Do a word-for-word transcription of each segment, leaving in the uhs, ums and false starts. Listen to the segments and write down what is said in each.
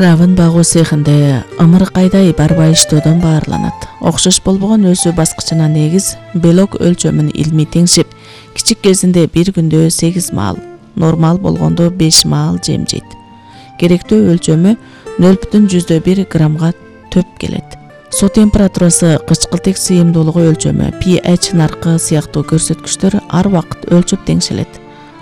Правын багуу цехинде ымыркайдай барбай иштөөдөн баарланат. Окшош болбогон өсүү баскычына негиз белок өлчөмүн илмий теңшеп, кичик кезинде бир күндө сегиз маал, нормал болгондо беш маал жем жейт. Керектөө өлчөмү нөл бүтүн жүздө бир граммга төп келет. Суу температурасы, кычкылтек сыйымдуулугу өлчөмү, pH наркы сыяктуу көрсөткүчтөр ар убакыт өлчөп теңшелет.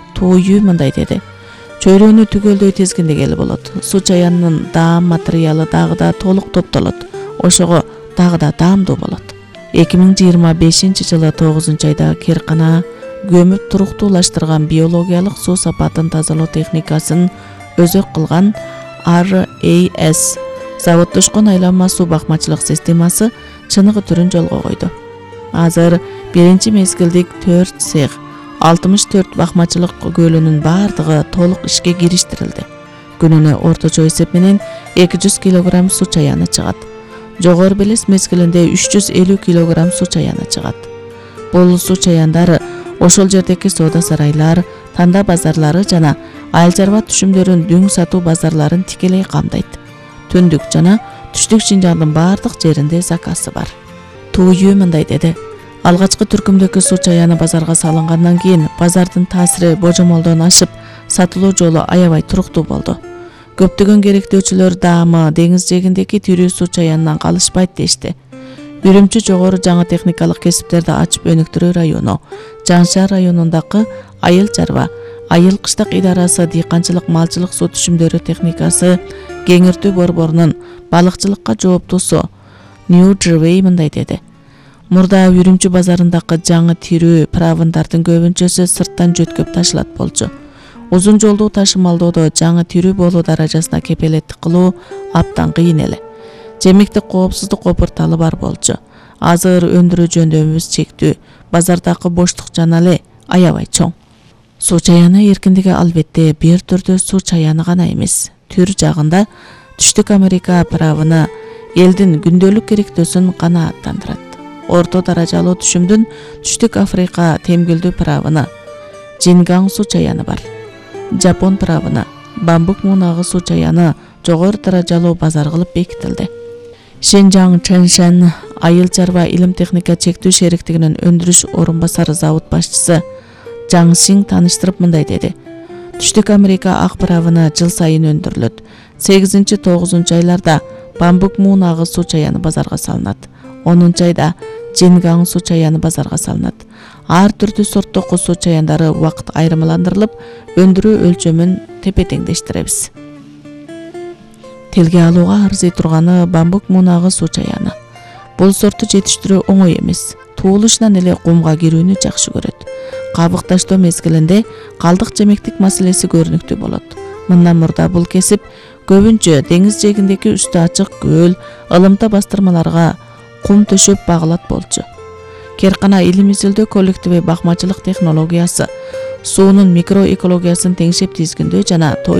Туу мындай деди: чөйрөнү түгөлдөй тизгиндегели болот. Суу чаянынын даам материалы дагы да толук топтолот. Ошого дагы да даамдуу болот. эки миң жыйырма бешинчи жылы тогузунчу айда Керкана көмүп туруктуулаштырган биологиялык суу сапатын тазалоо техникасын өзөк кылган ар эй эс заводдошкон айланма суу бакмачылык системасы чыныгы түрүн жолго койду. Азыр биринчи мезгилдик төрт цех, алтымыш төрт бакмачылык көлүнүн бардыгы толук ишке кириштирилди. Күнүнө орточо эсеп менен эки жүз килограмм суу чаяны чыгат. Жогору белес мезгилинде үч жүз элүү килограмм суу чаяны чыгат. Бул суу чаяндары ошол жердеки соода сарайлар, танда базарлары жана айыл чарба түшүмдөрүн дүң сатуу базарларын тикелей камдайт. Түндүк жана түштүк Шинжаңдын бардык жеринде заказы бар. Туу мындай деди: алгачкы түркүмдөгү суу чаяны базарга салынгандан кийин базардын таасири божомолдон ашып, сатылуу жолу аябай туруктуу болду. Көптөгөн керектөөчүлөр даамы деңиз жээгиндеги тирүү суу чаянынан калышпайт дешти. Үрүмчү жогору жаңы техникалык кесиптерди ачып өнүктүрүү району, Жаңшаар районундагы айыл чарба, айыл кыштак идарасы дыйканчылык малчылык суу түшүмдөрү техникасы, кеңиртүү борборунун балыкчылыкка жооптуусу Нью Джервей мындай деди: мурда Үрүмчү базарындагы жаңы тирүү правындардын көбүнчөсү сырттан жөткөп ташылат болчу. Узун жолдуу ташымалдоодо жаңы тирүү болуу даражасына кепелеттик кылуу аптан кыйын эле. Жемиктик коопсуздук опурталы бар болчу. Азыр өндүрүү жөндөмүбүз чектүү, базардагы боштук жана эле аябай чоң. Суу чаяны эркиндиги албетте бир түрдүү суу чаяны гана эмес. Түр жагында Түштүк Америка правына элдин күндөлүк керектөөсүн канааттандырат. Орто даражалуу түшүмдүн Түштүк Африка темгилдүү правына Жингаң суу чаяны бар. Жапон правына Бамбук муунагы суу чаяны жогору даражалуу базар кылып бекитилди. Шинжаң Чэншэн айыл чарба илим техника чектүү шериктигинин өндүрүш орун басары завод башчысы Жаң Сиң тааныштырып мындай деди: Түштүк Америка ак правына жыл сайын өндүрүлөт. сегизинчи тогузунчу айларда Бамбук муунагы суу чаяны базарга салынат. онунчу айда Жингаң суу чаяны базарга салынат. Ар түрдүү сорттогу суу чаяндары убакыт айырмаландырылып, өндүрүү өлчөмүн тепе-теңдештиребиз. Тилге алууга арзый турганы Бамбук муунагы суу чаяны. Бул сортту жетиштирүү оңой эмес. Туулушунан эле кумга кирүүнү жакшы көрөт. Кабык таштоо мезгилинде калдык жемектик маселеси көрүнүктүү болот. Мындан мурда бул кесип көбүнчө деңиз жээгиндеги үстү ачык көл, ылымта бастырмаларга кум төшөп багылат болчу. Керкана илим изилдөө коллективи бакмачылык технологиясы, суунун микроэкологиясын теңшеп тизгиндөө жана